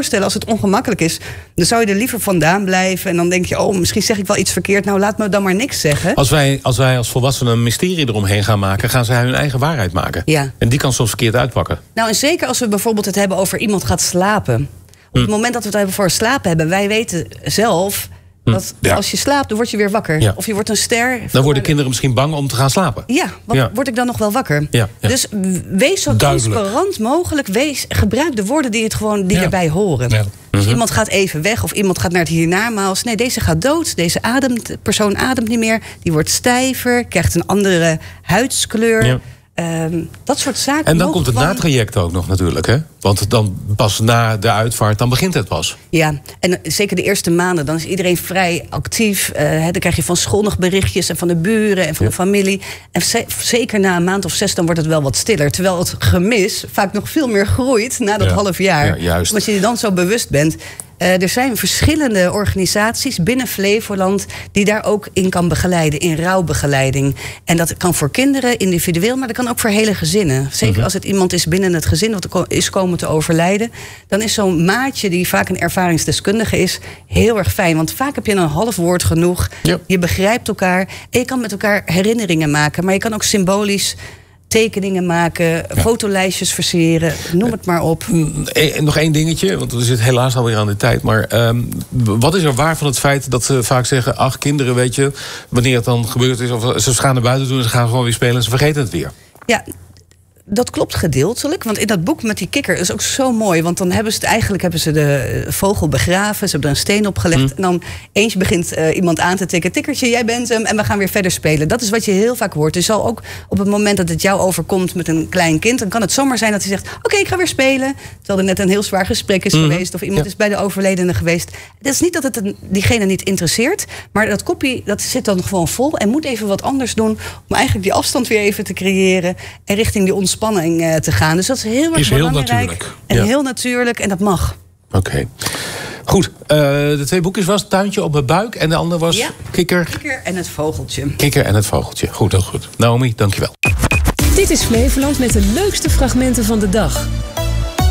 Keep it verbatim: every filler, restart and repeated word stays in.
voorstellen, als het ongemakkelijk is, dan zou je er liever vandaan blijven. En dan denk je, oh, misschien zeg ik wel iets verkeerd. Nou, laat me dan maar niks zeggen. Als wij als, wij als volwassenen een mysterie eromheen gaan maken, gaan zij hun eigen waarheid maken. Ja. En die kan soms verkeerd uitpakken. Nou, en zeker als we bijvoorbeeld het hebben over iemand gaat slapen. Op het moment dat we het hebben voor slapen hebben, wij weten zelf dat ja. als je slaapt, dan word je weer wakker. Ja. Of je wordt een ster. Dan worden kinderen misschien bang om te gaan slapen. Ja, want ja. word ik dan nog wel wakker? Ja. Ja. Dus wees zo Duidelijk. transparant mogelijk. Wees, gebruik de woorden die, het gewoon, die ja. erbij horen. Ja. Dus mm-hmm. iemand gaat even weg of iemand gaat naar het hiernamaals. Nee, deze gaat dood. Deze ademt, de persoon ademt niet meer. Die wordt stijver, krijgt een andere huidskleur. Ja. Um, dat soort zaken. En dan komt het gewoon natraject ook nog natuurlijk, hè? Want dan pas na de uitvaart, dan begint het pas. Ja, en zeker de eerste maanden, dan is iedereen vrij actief. Uh, dan krijg je van school nog berichtjes en van de buren en van ja. de familie. En ze- zeker na een maand of zes, dan wordt het wel wat stiller. Terwijl het gemis vaak nog veel meer groeit na dat ja. half jaar. Ja, juist. Omdat je je dan zo bewust bent. Uh, er zijn verschillende organisaties binnen Flevoland die daar ook in kan begeleiden, in rouwbegeleiding. En dat kan voor kinderen individueel, maar dat kan ook voor hele gezinnen. Zeker mm-hmm. als het iemand is binnen het gezin wat is komen te overlijden, dan is zo'n maatje die vaak een ervaringsdeskundige is heel erg fijn. Want vaak heb je een half woord genoeg, yep. je begrijpt elkaar en je kan met elkaar herinneringen maken, maar je kan ook symbolisch tekeningen maken, ja. fotolijstjes versieren, noem het maar op. E- nog één dingetje, want we zitten helaas alweer aan de tijd. Maar um, wat is er waar van het feit dat ze vaak zeggen, ach, kinderen, weet je, wanneer het dan gebeurd is, of ze gaan naar buiten doen en ze gaan gewoon weer spelen en ze vergeten het weer. Ja, dat klopt gedeeltelijk, want in dat boek met die kikker is ook zo mooi. Want dan hebben ze het eigenlijk hebben ze de vogel begraven, ze hebben er een steen op gelegd. Mm. En dan eentje begint uh, iemand aan te tikken. Tikkertje, jij bent hem, en we gaan weer verder spelen. Dat is wat je heel vaak hoort. Dus zal ook op het moment dat het jou overkomt met een klein kind, dan kan het zomaar zijn dat hij zegt, oké, okay, ik ga weer spelen. Terwijl er net een heel zwaar gesprek is mm. geweest, of iemand ja. is bij de overledene geweest. Het is niet dat het een, diegene niet interesseert, maar dat koppie dat zit dan gewoon vol en moet even wat anders doen om eigenlijk die afstand weer even te creëren en richting die ontspanning uh, te gaan. Dus dat is heel erg is belangrijk. Heel natuurlijk. En ja. heel natuurlijk, en dat mag. Oké. Okay. Goed, uh, de twee boekjes was Tuintje op mijn buik en de andere was ja. Kikker. Kikker en het vogeltje. Kikker en het vogeltje. Goed, heel goed. Naomi, dankjewel. Dit is Flevoland met de leukste fragmenten van de dag.